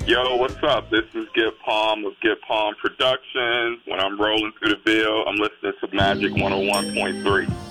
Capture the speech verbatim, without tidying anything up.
Yo, what's up? This is Get Palm of Get Palm Productions. When I'm rolling through the Ville, I'm listening to Magic one oh one point three.